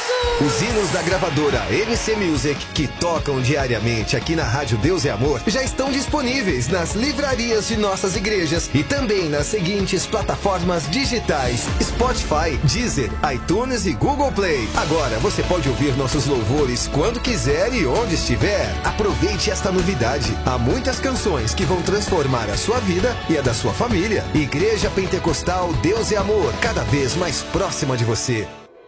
Os hinos da gravadora MC Music, que tocam diariamente aqui na Rádio Deus e Amor, já estão disponíveis nas livrarias de nossas igrejas e também nas seguintes plataformas digitais: Spotify, Deezer, iTunes e Google Play. Agora você pode ouvir nossos louvores quando quiser e onde estiver. Aproveite esta novidade. Há muitas canções que vão transformar a sua vida e a da sua família. Igreja Pentecostal Deus e Amor, cada vez mais próxima de você.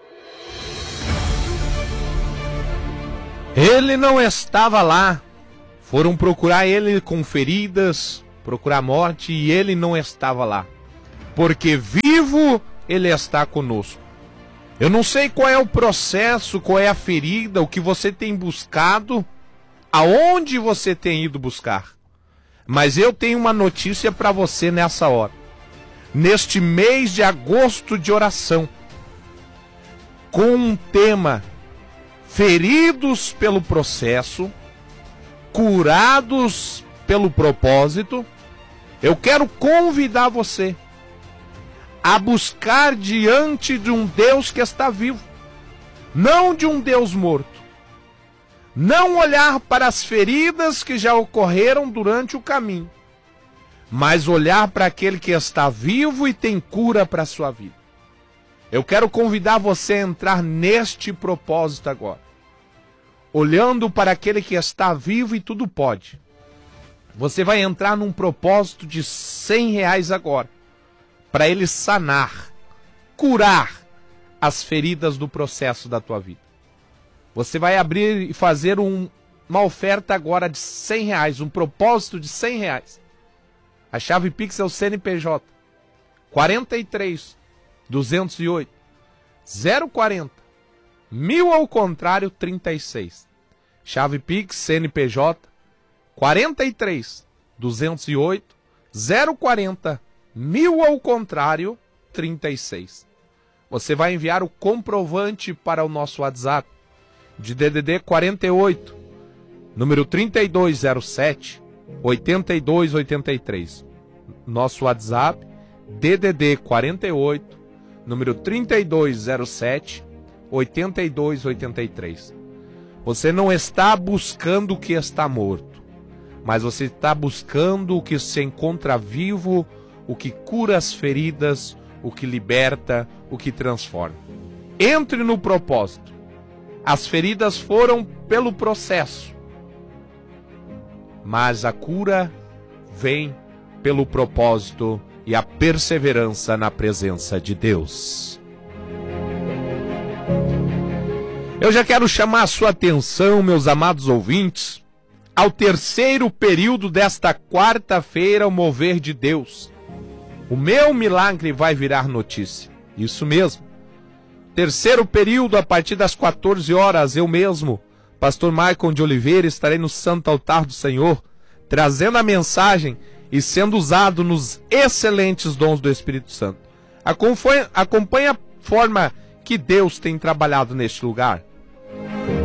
Ele não estava lá. Foram procurar ele com feridas, procurar morte, e ele não estava lá. Porque vivo ele está conosco. Eu não sei qual é o processo, qual é a ferida, o que você tem buscado, aonde você tem ido buscar. Mas eu tenho uma notícia para você nessa hora. Neste mês de agosto de oração, com um tema: feridos pelo processo, curados pelo propósito, eu quero convidar você a buscar diante de um Deus que está vivo, não de um Deus morto. Não olhar para as feridas que já ocorreram durante o caminho, mas olhar para aquele que está vivo e tem cura para a sua vida. Eu quero convidar você a entrar neste propósito agora. Olhando para aquele que está vivo e tudo pode. Você vai entrar num propósito de R$100 agora, para ele sanar, curar as feridas do processo da tua vida. Você vai abrir e fazer uma oferta agora de R$100, um propósito de R$100. A chave Pix é o CNPJ 43 208 040 1000 ao contrário 36. Chave Pix CNPJ 43 208 040 1000 ao contrário 36. Você vai enviar o comprovante para o nosso WhatsApp de DDD 48, número 3207 8283. Nosso WhatsApp DDD 48, número 3207 8283. Você não está buscando o que está morto, mas você está buscando o que se encontra vivo, o que cura as feridas, o que liberta, o que transforma. Entre no propósito. As feridas foram pelo processo, mas a cura vem pelo propósito e a perseverança na presença de Deus. Eu já quero chamar a sua atenção, meus amados ouvintes, ao terceiro período desta quarta-feira, o mover de Deus. O meu milagre vai virar notícia. Isso mesmo. Terceiro período, a partir das 14 horas, eu mesmo, Pastor Maicon de Oliveira, estarei no Santo Altar do Senhor, trazendo a mensagem e sendo usado nos excelentes dons do Espírito Santo. Acompanhe a forma que Deus tem trabalhado neste lugar.